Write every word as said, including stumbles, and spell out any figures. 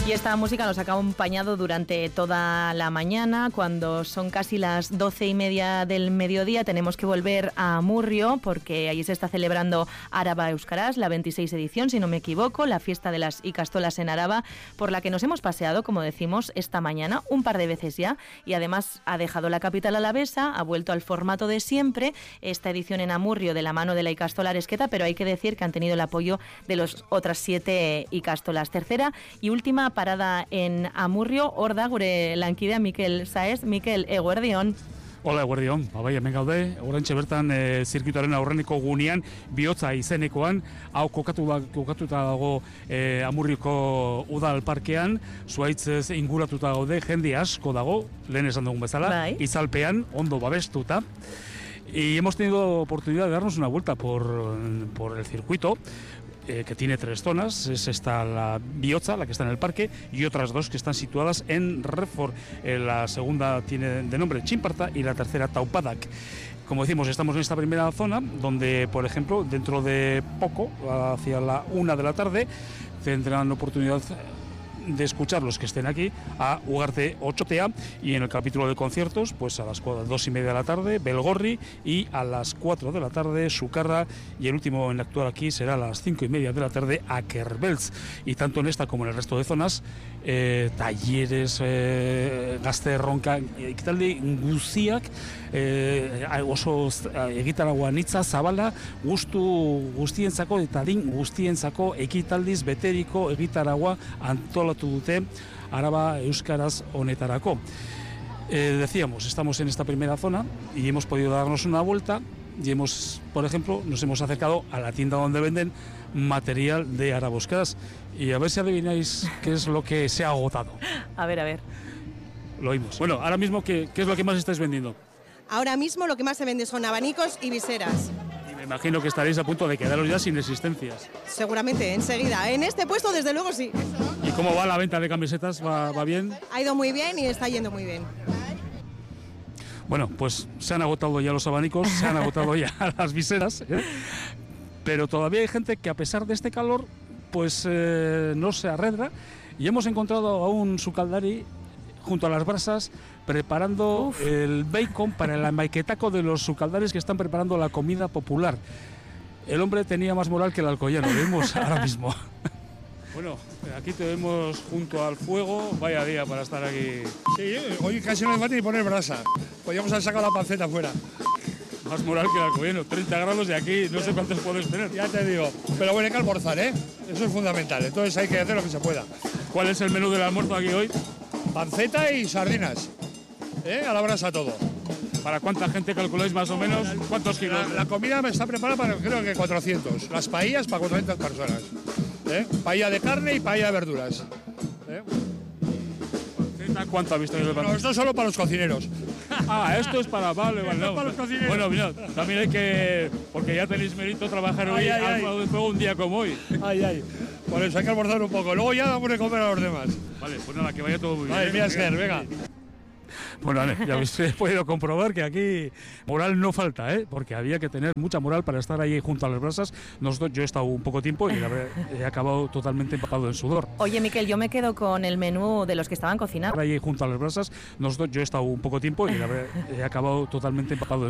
Y esta música nos ha acompañado durante toda la mañana. Cuando son casi las doce y media del mediodía tenemos que volver a Amurrio porque allí se está celebrando Araba Euskaraz, la veintiséis edición, si no me equivoco, la fiesta de las ikastolas en Araba, por la que nos hemos paseado, como decimos, esta mañana un par de veces ya, y además ha dejado la capital alavesa, ha vuelto al formato de siempre, esta edición en Amurrio de la mano de la ikastola Aresqueta, pero hay que decir que han tenido el apoyo de las otras siete ikastolas. Tercera y última parada en Amurrio, hor da gure lankidea Mikel Saez. Mikel, eguerdion. Hola, eguerdion. Ba, bai, hemen gaude, oraintxe bertan e, zirkuitoaren aurreneko gunean, bihotza izenekoan, hau kokatu da, kokatuta dago e, Amurrioko udal parkean, zuaitzez inguratuta gaude, jende asko dago, lehen esan dugun bezala, bai. Itzalpean, ondo babestuta. Y hemos tenido oportunidad de darnos una vuelta por, por el circuito, Eh, que tiene tres zonas. Es esta la Bihotza, la que está en el parque, y otras dos que están situadas en Redford. Eh, la segunda tiene de nombre Chimparta y la tercera Taupadak. Como decimos, estamos en esta primera zona donde, por ejemplo, dentro de poco, hacia la una de la tarde, tendrán oportunidad de escuchar los que estén aquí a Ugarte Ochotea, y en el capítulo de conciertos, pues a las dos y media de la tarde Belgorri, y a las cuatro de la tarde Sucarra, y el último en actuar aquí será a las cinco y media de la tarde Akerbeltz. Y tanto en esta como en el resto de zonas, eh, talleres, eh, gazte erronka, ekitaldi guztiak, eh, oso egitaragua nitza, zabala, gustu guztientzako eta din guztientzako ekitaldiz beteriko egitaragua antolatu dute Araba Euskaraz honetarako. Eh, decíamos, estamos en esta primera zona y hemos podido darnos una vuelta y hemos, por ejemplo, nos hemos acercado a la tienda donde venden material de Araba Euskaraz, y a ver si adivináis qué es lo que se ha agotado. A ver, a ver. Lo oímos. Bueno, ahora mismo, ¿qué, qué es lo que más estáis vendiendo? Ahora mismo lo que más se vende son abanicos y viseras. Y me imagino que estaréis a punto de quedaros ya sin existencias. Seguramente, enseguida. En este puesto, desde luego, sí. ¿Y cómo va la venta de camisetas? ¿Va, va bien? Ha ido muy bien y está yendo muy bien. Bueno, pues se han agotado ya los abanicos, se han agotado ya las viseras, ¿eh? Pero todavía hay gente que, a pesar de este calor, pues eh, no se arredra, y hemos encontrado a un sukaldari junto a las brasas preparando Uf. el bacon para el amaiquetaco de los sukaldaris que están preparando la comida popular. El hombre tenía más moral que el alcoyano, lo vemos ahora mismo. Bueno, aquí te vemos junto al fuego, vaya día para estar aquí. Sí, hoy casi no hace falta ni poner brasa, podríamos haber sacado la panceta fuera. Más moral que el alcoyano, treinta grados de aquí, no sé cuántos puedes tener. Ya te digo, pero bueno, hay que almorzar, ¿eh? Eso es fundamental, entonces hay que hacer lo que se pueda. ¿Cuál es el menú del almuerzo aquí hoy? Panceta y sardinas, ¿eh? A la brasa todo. ¿Para cuánta gente calculáis más o menos? ¿Cuántos kilos? La, la comida me está preparada para, creo que cuatrocientos. Las paellas para cuatrocientas personas. ¿Eh? Paella de carne y paella de verduras. ¿Eh? ¿Cuánto ha visto el No, esto es solo para los cocineros. Ah, esto es para, vale, vale. Esto No. es para los cocineros. Bueno, mira, también hay que, porque ya tenéis mérito trabajar hoy Ay, ay, al ay. lado del fuego un día como hoy. Ay, ay. Por eso hay que almorzar un poco. Luego ya damos de comer a los demás. Vale, pues nada, que vaya todo muy bien. Vale, mira, Esther, venga. Bueno, vale, ya habéis podido comprobar que aquí moral no falta, ¿eh? Porque había que tener mucha moral para estar ahí junto a las brasas. Nosotros, yo he estado un poco tiempo y la verdad, he acabado totalmente empapado en sudor. Oye, Mikel, yo me quedo con el menú de los que estaban cocinando. Ahí junto a las brasas, nosotros, yo he estado un poco tiempo y la verdad, he acabado totalmente empapado en